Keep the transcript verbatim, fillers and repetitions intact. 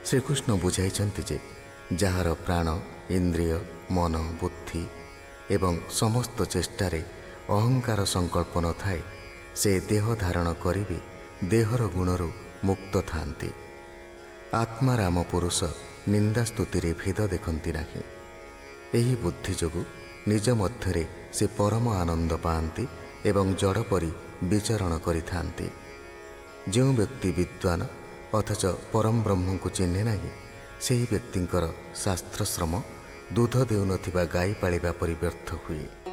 ଶ୍ରୀକୃଷ୍ଣ ବୁଝାଇଛନ୍ତି ଯେ ଯାହାର ପ୍ରାଣ ଇନ୍ଦ୍ରିୟ ମନ ବୁଦ୍ଧି ଏବଂ ସମସ୍ତ ଚେଷ୍ଟାରେ ଅହଙ୍କାର ସଂକଳ୍ପ ନଥାଏ ସେ ଦେହ ଧାରଣ କରିବି ଦେହର ଗୁଣରୁ ମୁକ୍ତ ଥାନ୍ତି। ଆତ୍ମାରାମ ପୁରୁଷ ନିନ୍ଦା ସ୍ତୁତିରେ ଭେଦ ଦେଖନ୍ତି ନାହିଁ। ଏହି ବୁଦ୍ଧି ଯୋଗୁଁ ନିଜ ମଧ୍ୟରେ ସେ ପରମ ଆନନ୍ଦ ପାଆନ୍ତି ଏବଂ ଜଡ଼ ପରି ବିଚରଣ କରିଥାନ୍ତି। ଯେଉଁ ବ୍ୟକ୍ତି ବିଦ୍ୱାନ ଅଥଚ ପରମ ବ୍ରହ୍ମଙ୍କୁ ଚିହ୍ନେ ନାହିଁ ସେହି ବ୍ୟକ୍ତିଙ୍କର ଶାସ୍ତ୍ରଶ୍ରମ ଦୁଧ ଦେଉନଥିବା ଗାଈ ପାଳିବା ପରି ବ୍ୟର୍ଥ ହୁଏ।